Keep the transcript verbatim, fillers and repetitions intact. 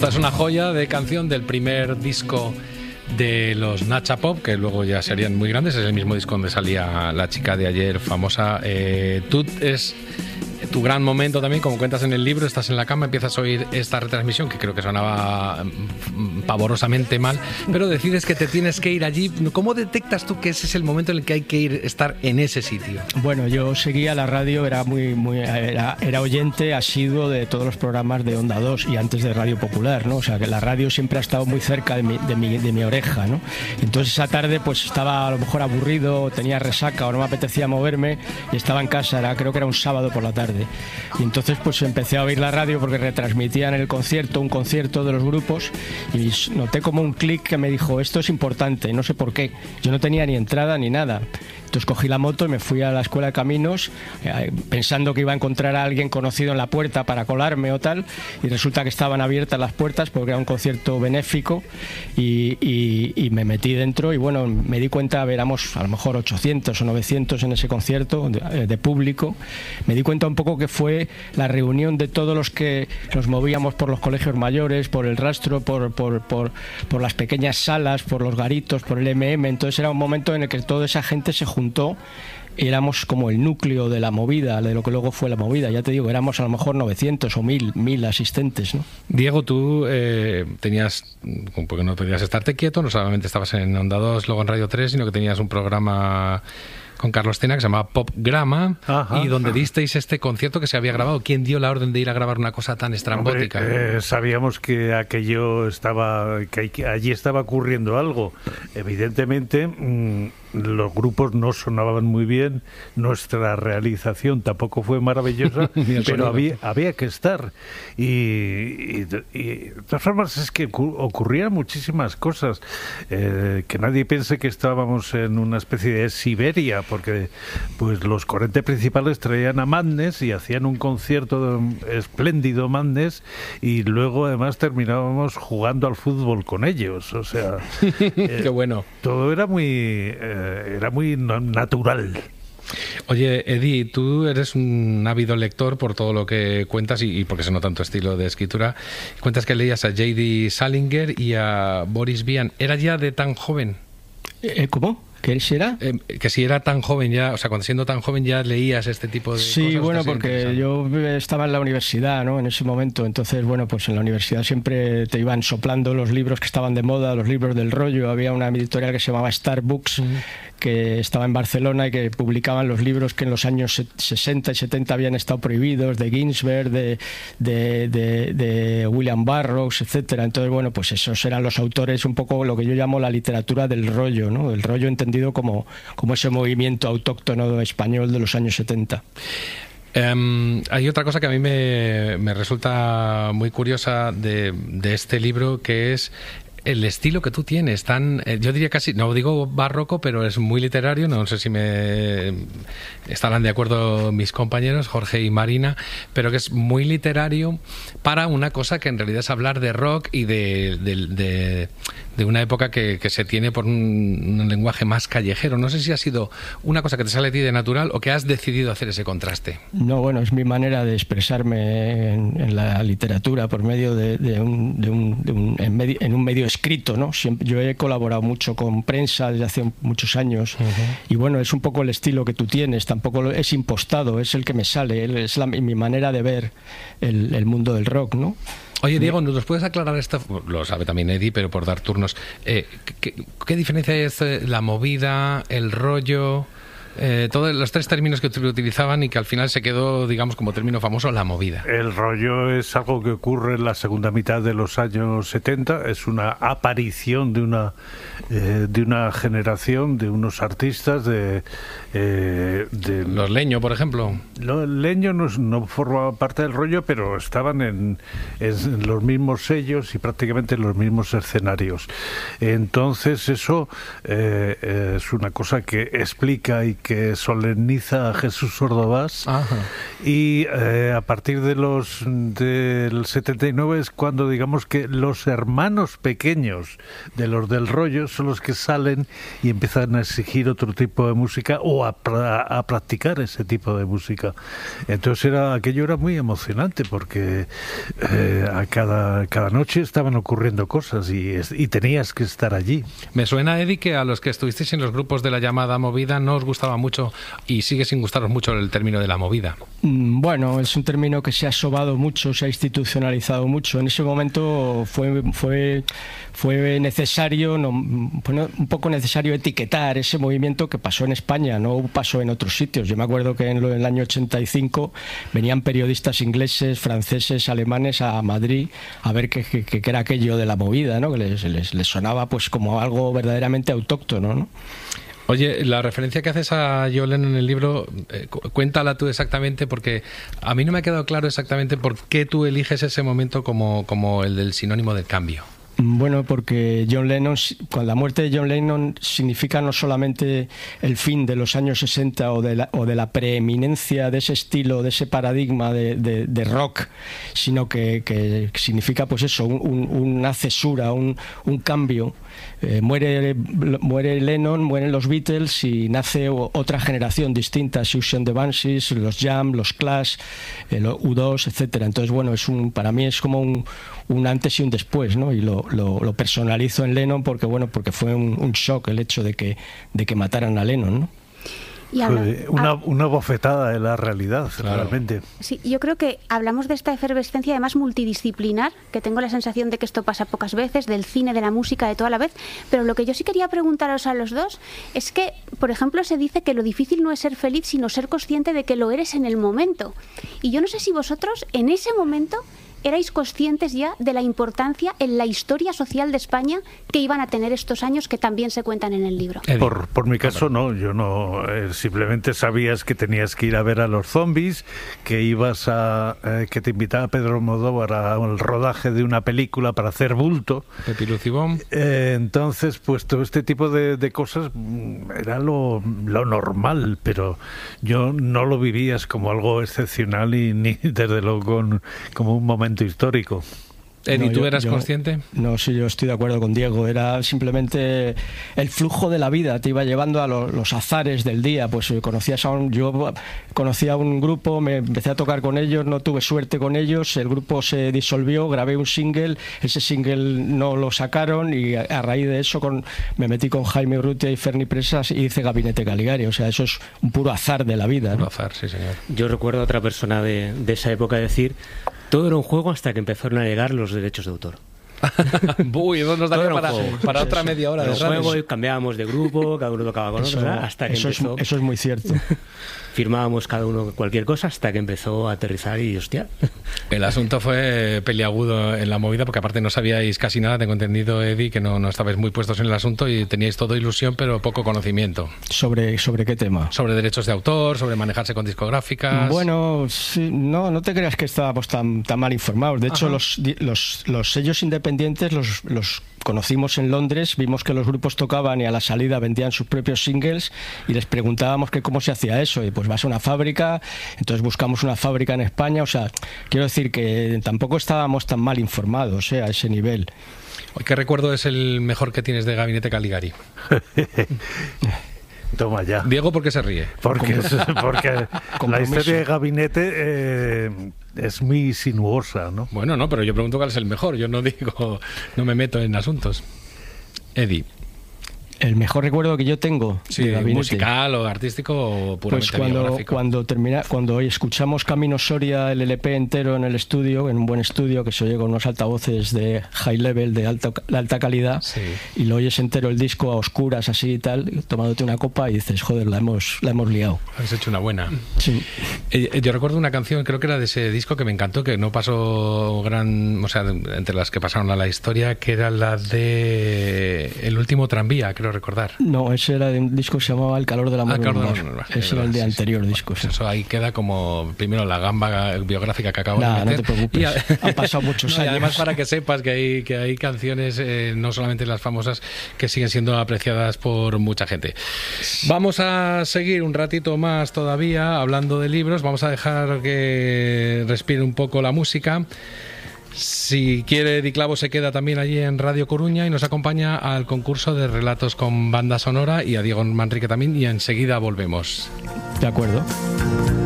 Esta es una joya de canción del primer disco de los Nacha Pop, que luego ya serían muy grandes. Es el mismo disco donde salía la chica de ayer famosa. Eh, tú es tu gran momento también, como cuentas en el libro, estás en la cama, empiezas a oír esta retransmisión que creo que sonaba pavorosamente mal, pero decides que te tienes que ir allí. ¿Cómo detectas tú que ese es el momento en el que hay que ir, estar en ese sitio? Bueno, yo seguía la radio, era muy, muy era, era oyente asiduo de todos los programas de Onda dos y antes de Radio Popular, ¿no? O sea, que la radio siempre ha estado muy cerca de mi, de mi, de mi oreja, ¿no? Entonces esa tarde pues estaba a lo mejor aburrido, tenía resaca o no me apetecía moverme y estaba en casa, era, creo que era un sábado por la tarde. Y entonces pues empecé a oír la radio porque retransmitían el concierto, un concierto de los grupos, y noté como un clic que me dijo, esto es importante, no sé por qué. Yo no tenía ni entrada ni nada. Entonces cogí la moto y me fui a la Escuela de Caminos eh, pensando que iba a encontrar a alguien conocido en la puerta para colarme o tal, y resulta que estaban abiertas las puertas porque era un concierto benéfico, y, y, y me metí dentro y bueno, me di cuenta, éramos a lo mejor ochocientos o novecientos en ese concierto de, de público. Me di cuenta un poco que fue la reunión de todos los que nos movíamos por los colegios mayores, por el rastro, por, por, por, por las pequeñas salas, por los garitos, por el eme eme. Entonces era un momento en el que toda esa gente se juntó. Éramos como el núcleo de la movida, de lo que luego fue la movida. Ya te digo, éramos a lo mejor novecientos o mil, mil asistentes, ¿no? Diego, tú eh, tenías, porque no podías estarte quieto, no solamente estabas en Onda dos, luego en Radio tres, sino que tenías un programa con Carlos Tena que se llamaba Popgrama. Ajá, y donde ajá. disteis este concierto que se había grabado. ¿Quién dio la orden de ir a grabar una cosa tan estrambótica? Hombre, eh, sabíamos que aquello estaba, que allí estaba ocurriendo algo. Evidentemente, mmm, los grupos no sonaban muy bien, nuestra realización tampoco fue maravillosa, pero había, había que estar. Y, y, y de todas formas es que ocurrían muchísimas cosas. Eh, que nadie piense que estábamos en una especie de Siberia, porque pues los cuarenta principales traían a Madness y hacían un concierto espléndido Madness, y luego además terminábamos jugando al fútbol con ellos. O sea, eh, qué bueno. Todo era muy... Eh, era muy natural. Oye, Eddie, tú eres un ávido lector por todo lo que cuentas y, y porque se nota tu estilo de escritura. Cuentas que leías a J D Salinger y a Boris Vian. ¿Era ya de tan joven? Eh, ¿Cómo? ¿Qué será? Eh, que si era tan joven ya, o sea, cuando siendo tan joven ya leías este tipo de sí, cosas. Sí, bueno, porque yo estaba en la universidad, ¿no? En ese momento, entonces, bueno, pues en la universidad siempre te iban soplando los libros que estaban de moda, los libros del rollo. Había una editorial que se llamaba Star Books, uh-huh. que estaba en Barcelona y que publicaban los libros que en los años sesenta y setenta habían estado prohibidos, de Ginsberg, de, de, de, de William Burroughs, etcétera. Entonces, bueno, pues esos eran los autores, un poco lo que yo llamo la literatura del rollo, ¿no? El rollo entendido como, como ese movimiento autóctono español de los años setenta. Um, hay otra cosa que a mí me, me resulta muy curiosa de, de este libro, que es el estilo que tú tienes, tan, yo diría casi, no digo barroco, pero es muy literario. No sé si me estarán de acuerdo mis compañeros, Jorge y Marina, pero que es muy literario para una cosa que en realidad es hablar de rock y de, de, de, de una época que, que se tiene por un, un lenguaje más callejero. No sé si ha sido una cosa que te sale a ti de natural o que has decidido hacer ese contraste. No, bueno, es mi manera de expresarme en, en la literatura por medio de, de, un, de, un, de un, en, medio, en un medio escrito, ¿no? Siempre, yo he colaborado mucho con prensa desde hace muchos años, uh-huh. y bueno, es un poco el estilo que tú tienes, tampoco es impostado, es el que me sale, es la, mi manera de ver el, el mundo del rock, ¿no? Oye, Diego, ¿nos puedes aclarar esto? Lo sabe también Eddie, pero por dar turnos. Eh, ¿qué, ¿Qué diferencia es la movida, el rollo? Eh, todos los tres términos que utilizaban y que al final se quedó, digamos, como término famoso, la movida. El rollo es algo que ocurre en la segunda mitad de los años setenta, es una aparición de una eh, de una generación, de unos artistas de, eh, de los Leño, por ejemplo. No, Leño no, no formaba parte del rollo, pero estaban en, en los mismos sellos y prácticamente en los mismos escenarios. Entonces eso eh, es una cosa que explica y que solemniza a Jesús Ordovás. Ajá. Y eh, a partir de los del setenta y nueve es cuando, digamos, que los hermanos pequeños de los del rollo son los que salen y empiezan a exigir otro tipo de música o a, pra, a practicar ese tipo de música. Entonces era aquello era muy emocionante porque eh, a cada, cada noche estaban ocurriendo cosas y, y tenías que estar allí. Me suena, Eddie, que a los que estuvisteis en los grupos de la llamada movida no os gustaba mucho y sigue sin gustaros mucho el término de la movida. Bueno, es un término que se ha sobado mucho, se ha institucionalizado mucho. En ese momento fue fue fue necesario, no, un poco necesario etiquetar ese movimiento que pasó en España, no pasó en otros sitios. Yo me acuerdo que en, lo, en el año ochenta y cinco venían periodistas ingleses, franceses, alemanes a Madrid a ver qué, qué, qué era aquello de la movida, ¿no? Que les, les, les sonaba pues como algo verdaderamente autóctono, ¿no? Oye, la referencia que haces a John Lennon en el libro, eh, cuéntala tú exactamente, porque a mí no me ha quedado claro exactamente por qué tú eliges ese momento como, como el del sinónimo del cambio. Bueno, porque John Lennon, con la muerte de John Lennon significa no solamente el fin de los años sesenta o de la, o de la preeminencia de ese estilo, de ese paradigma de, de, de rock, sino que, que significa pues eso, un, un, una cesura, un, un cambio. Eh, muere, muere Lennon, mueren los Beatles y nace otra generación distinta, Siouxsie and the Banshees, los Jam, los Clash, el U dos, etcétera. Entonces, bueno, es un, para mí es como un, un antes y un después, ¿no? Y lo, lo, lo personalizo en Lennon porque, bueno, porque fue un, un shock el hecho de que, de que mataran a Lennon, ¿no? Y habla, una, una bofetada de la realidad, claro. Realmente. Sí, yo creo que hablamos de esta efervescencia además multidisciplinar, que tengo la sensación de que esto pasa pocas veces, del cine, de la música, de toda la vez, pero lo que yo sí quería preguntaros a los dos es que, por ejemplo, se dice que lo difícil no es ser feliz, sino ser consciente de que lo eres en el momento. Y yo no sé si vosotros, en ese momento, erais conscientes ya de la importancia en la historia social de España que iban a tener estos años que también se cuentan en el libro. Por, por mi caso no, yo no, eh, simplemente sabías que tenías que ir a ver a los zombies, que ibas a, eh, que te invitaba Pedro Almodóvar al rodaje de una película para hacer bulto. Pepiluzibón. Eh, entonces, pues todo este tipo de, de cosas era lo, lo normal, pero yo no lo vivías como algo excepcional y ni desde luego con, como un momento histórico. Eddie, no, ¿tú yo, eras yo, consciente? No, sí, yo estoy de acuerdo con Diego. Era simplemente el flujo de la vida, te iba llevando a lo, los azares del día. Pues conocías a un, yo conocía a un grupo, me empecé a tocar con ellos, no tuve suerte con ellos, el grupo se disolvió, grabé un single, ese single no lo sacaron y a, a raíz de eso con, me metí con Jaime Urrutia y Ferni Presas y hice Gabinete Caligari. O sea, eso es un puro azar de la vida, ¿no? Puro azar, sí, señor. Yo recuerdo a otra persona de, de esa época decir: todo era un juego hasta que empezaron a llegar los derechos de autor. Uy, eso nos daría para, para otra media hora de juego y cambiábamos de grupo, cada uno tocaba con otro, hasta que eso empezó. Es, eso es muy cierto. Firmábamos cada uno cualquier cosa hasta que empezó a aterrizar y hostia. El asunto fue peliagudo en la movida porque aparte no sabíais casi nada, tengo entendido, Eddie, que no, no estabais muy puestos en el asunto y teníais todo ilusión pero poco conocimiento. ¿Sobre, sobre qué tema? Sobre derechos de autor, sobre manejarse con discográficas. Bueno, sí, no, no te creas que estábamos tan, tan mal informados. De hecho, los, los, los sellos independientes los, los conocimos en Londres, vimos que los grupos tocaban y a la salida vendían sus propios singles y les preguntábamos que cómo se hacía eso y pues vas a una fábrica, entonces buscamos una fábrica en España, o sea, quiero decir que tampoco estábamos tan mal informados, ¿eh? A ese nivel. ¿Qué recuerdo es el mejor que tienes de Gabinete Caligari? Toma ya. Diego, ¿por qué se ríe? Porque, es, porque la historia de Gabinete eh, es muy sinuosa, ¿no? Bueno, no, pero yo pregunto cuál es el mejor. Yo no digo, no me meto en asuntos. Eddie. El mejor recuerdo que yo tengo, sí, de Gabinete, musical o artístico o puramente pues cuando, biográfico. Cuando termina, cuando escuchamos Camino Soria, el L P entero en el estudio, en un buen estudio que se oye con unos altavoces de high level, de alta, de alta calidad, sí. Y lo oyes entero el disco a oscuras así y tal, tomándote una copa y dices, joder, la hemos, la hemos liado. Has hecho una buena. Sí. Eh, yo recuerdo una canción, creo que era de ese disco que me encantó, que no pasó gran, o sea, entre las que pasaron a la historia, que era la de El último tranvía, creo creo recordar. No, ese era de un disco que se llamaba El calor del amor. Ah, del calor humor. del amor. Ese era el de Sí, anterior sí. disco. Pues Sí. eso ahí queda como, primero, la gamba biográfica que acabo Nah, de no meter. te preocupes. Y a- Han pasado muchos No, y años. además, para que sepas que hay, que hay canciones, eh, no solamente las famosas, que siguen siendo apreciadas por mucha gente. Vamos a seguir un ratito más todavía hablando de libros. Vamos a dejar que respire un poco la música. Si quiere, Di Clavo se queda también allí en Radio Coruña y nos acompaña al concurso de relatos con banda sonora, y a Diego Manrique también, y enseguida volvemos. De acuerdo.